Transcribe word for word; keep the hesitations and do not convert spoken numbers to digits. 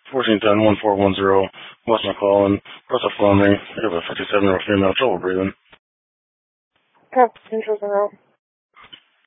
fourteen ten, one four one zero, West McClellan, press a phone ring. I have a fifty-seven-year-old female trouble breathing. Okay, Central Zero.